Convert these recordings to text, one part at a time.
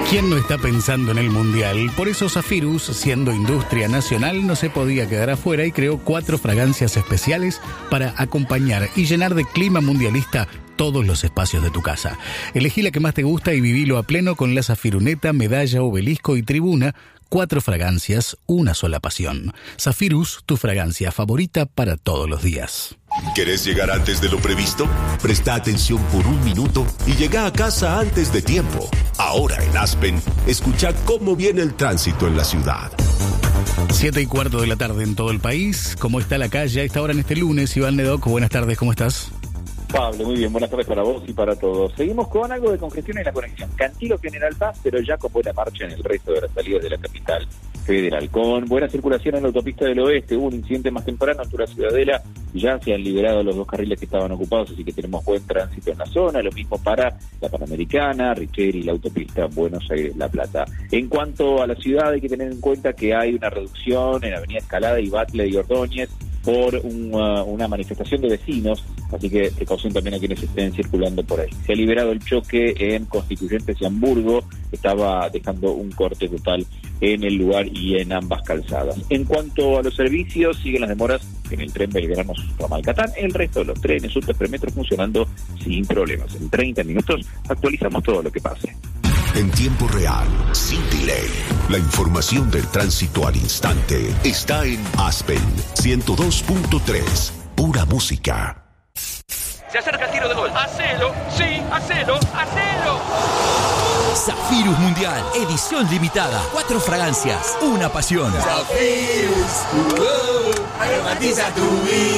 ¿Quién no está pensando en el Mundial? Por eso Zephyrus, siendo industria nacional, no se podía quedar afuera y creó 4 fragancias especiales para acompañar y llenar de clima mundialista todos los espacios de tu casa. Elegí la que más te gusta y vivilo a pleno con la Zafiruneta, Medalla, Obelisco y Tribuna. 4 fragancias, una sola pasión. Zephyrus, tu fragancia favorita para todos los días. ¿Querés llegar antes de lo previsto? Presta atención por un minuto y llega a casa antes de tiempo. Ahora en Aspen, escucha cómo viene el tránsito en la ciudad. 7:15 de la tarde en todo el país. ¿Cómo está la calle a esta hora en este lunes? Iván Nedoc, buenas tardes, ¿cómo estás? Pablo, muy bien, buenas tardes para vos y para todos. Seguimos con algo de congestión en la conexión Cantilo General Paz, pero ya con buena marcha en el resto de las salidas de la capital federal. Con buena circulación en la autopista del oeste, hubo un incidente más temprano, altura Ciudadela, ya se han liberado los 2 carriles que estaban ocupados, así que tenemos buen tránsito en la zona, lo mismo para la Panamericana, Richeri y la autopista Buenos Aires-La Plata. En cuanto a la ciudad, hay que tener en cuenta que hay una reducción en Avenida Escalada y Batlle y Ordóñez por una manifestación de vecinos, así que precaución también a quienes estén circulando por ahí. Se ha liberado el choque en Constituyentes y Hamburgo, estaba dejando un corte total en el lugar y en ambas calzadas. En cuanto a los servicios, siguen las demoras en el tren Belgrano-Ramalcatán, el resto de los trenes, subtes, premetro funcionando sin problemas. En 30 minutos actualizamos todo lo que pase. En tiempo real, sin delay. La información del tránsito al instante está en Aspen 102.3. Pura música. Se acerca el tiro de gol. ¡Hacelo! ¡Sí! ¡Hacelo! ¡Hacelo! Zephyrus Mundial, edición limitada. 4 fragancias, una pasión. Zephyrus, aromatiza tu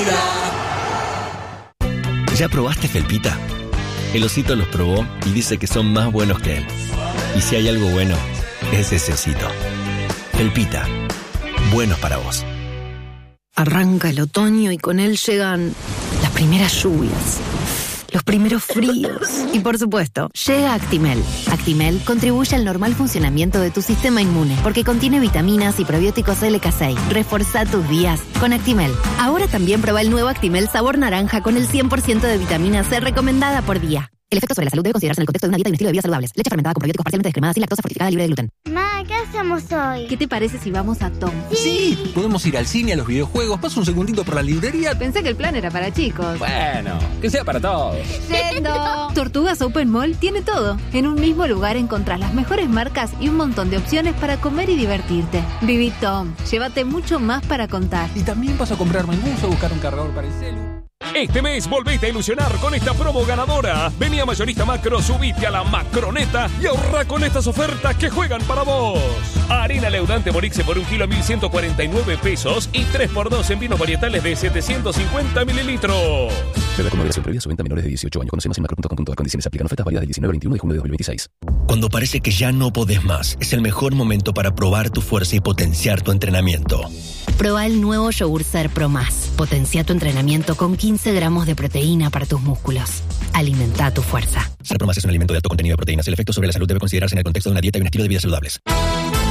vida. ¿Ya probaste Felpita? El osito los probó y dice que son más buenos que él. Y si hay algo bueno, es ese osito. Felpita, buenos para vos. Arranca el otoño y con él llegan las primeras lluvias, los primeros fríos y, por supuesto, llega Actimel. Actimel contribuye al normal funcionamiento de tu sistema inmune porque contiene vitaminas y probióticos LK6. Reforzá tus días con Actimel. Ahora también prueba el nuevo Actimel sabor naranja con el 100% de vitamina C recomendada por día. El efecto sobre la salud debe considerarse en el contexto de una dieta y un estilo de vida saludables. Leche fermentada con probióticos parcialmente descremada, sin lactosa, fortificada, libre de gluten. Ma, ¿qué hacemos hoy? ¿Qué te parece si vamos a Tom? Sí, podemos ir al cine, a los videojuegos. Paso un segundito por la librería. Pensé que el plan era para chicos. Bueno, que sea para todos. ¡Yendo! Tortugas Open Mall tiene todo. En un mismo lugar encontrás las mejores marcas y un montón de opciones para comer y divertirte. Viví Tom. Llévate mucho más para contar. Y también paso a comprarme el buzo, a buscar un cargador para el celu. Este mes volvete a ilusionar con esta promo ganadora. Vení a Mayorista Macro, subite a la Macroneta y ahorra con estas ofertas que juegan para vos. Harina leudante Morixe por 1 kilo 1.149 pesos y 3x2 en vinos varietales de 750 mililitros. Bebe con moderación, previa su venta a menores de 18 años. Conoce más en macro.com.ar. Condiciones aplican. Ofertas válidas del 19 al 21 de junio de 2026. Cuando parece que ya no podés más, es el mejor momento para probar tu fuerza y potenciar tu entrenamiento. Proba el nuevo yogur Ser Pro Más. Potencia tu entrenamiento con 15 gramos de proteína para tus músculos. Alimenta tu fuerza. Ser Pro Más es un alimento de alto contenido de proteínas. El efecto sobre la salud debe considerarse en el contexto de una dieta y un estilo de vida saludables.